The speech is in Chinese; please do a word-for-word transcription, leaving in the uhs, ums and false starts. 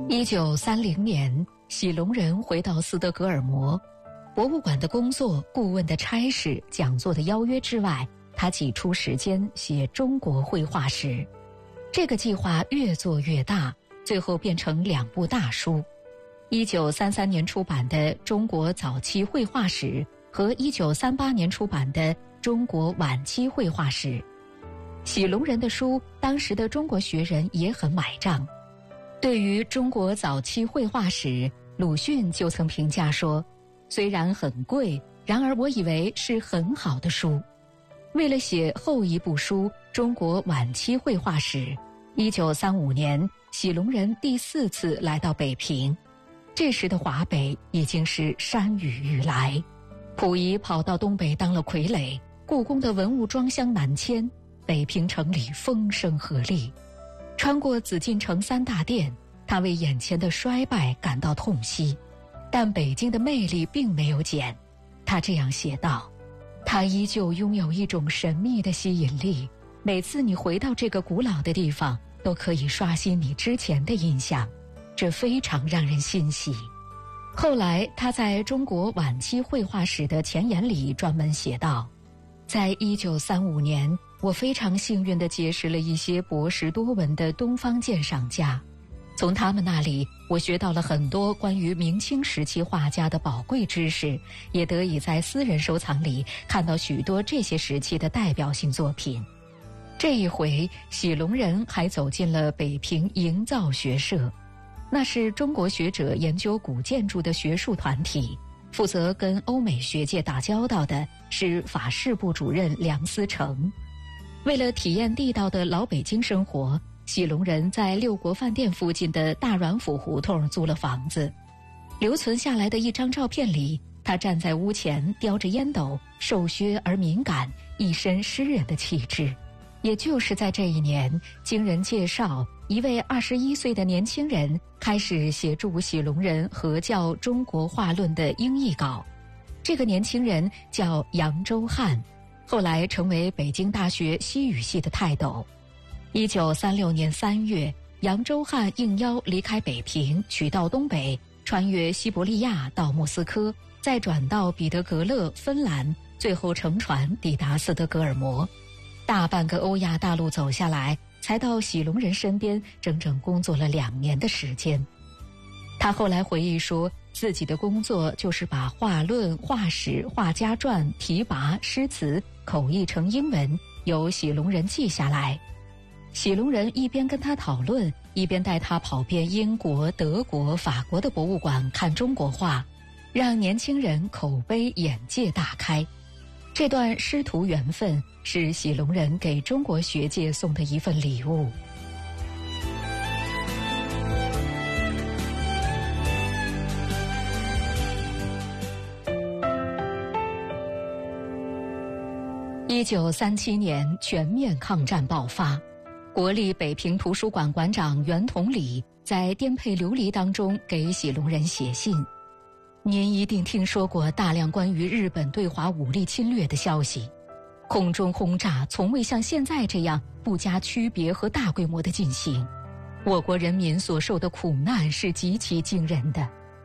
一九三零年，喜龙人回到斯德哥尔摩，博物馆的工作、顾问的差事、讲座的邀约之外，他挤出时间写中国绘画史。这个计划越做越大，最后变成两部大书：一九三三年出版的《中国早期绘画史》和一九三八年出版的《中国晚期绘画史》。喜龙人的书，当时的中国学人也很买账。对于中国早期绘画史，鲁迅就曾评价说，虽然很贵，然而我以为是很好的书。为了写后一部书《中国晚期绘画史》，一九三五年，喜龙人第四次来到北平。这时的华北已经是山雨欲来，溥仪跑到东北当了傀儡，故宫的文物装箱南迁，北平城里风声鹤唳。穿过紫禁城三大殿，他为眼前的衰败感到痛惜，但北京的魅力并没有减。他这样写道：它依旧拥有一种神秘的吸引力，每次你回到这个古老的地方，都可以刷新你之前的印象，这非常让人欣喜。后来他在中国晚期绘画史的前言里专门写道，在一九三五年，我非常幸运地结识了一些博识多闻的东方鉴赏家，从他们那里我学到了很多关于明清时期画家的宝贵知识，也得以在私人收藏里看到许多这些时期的代表性作品。这一回，喜龙人还走进了北平营造学社，那是中国学者研究古建筑的学术团体，负责跟欧美学界打交道的是法式部主任梁思成。为了体验地道的老北京生活，喜龙人在六国饭店附近的大阮府胡同租了房子。留存下来的一张照片里，他站在屋前，叼着烟斗，瘦削而敏感，一身诗人的气质。也就是在这一年，经人介绍，一位二十一岁的年轻人开始协助喜龙人合校《中国画论》的英译稿。这个年轻人叫扬州汉，后来成为北京大学西语系的泰斗。一九三六年三月，扬州汉应邀离开北平，取道东北，穿越西伯利亚到莫斯科，再转到彼得格勒、芬兰，最后乘船抵达斯德哥尔摩。大半个欧亚大陆走下来，才到喜龙人身边，整整工作了两年的时间。他后来回忆说，自己的工作就是把画论、画史、画家传、题跋、诗词口译成英文，由喜龙人记下来。喜龙人一边跟他讨论，一边带他跑遍英国、德国、法国的博物馆看中国画，让年轻人口碑眼界大开。这段师徒缘分是喜龙人给中国学界送的一份礼物。一九三七年，全面抗战爆发。国立北平图书馆馆长袁同礼在颠沛流离当中给喜龙人写信：您一定听说过大量关于日本对华武力侵略的消息，空中轰炸从未像现在这样不加区别和大规模的进行，我国人民所受的苦难是极其惊人的。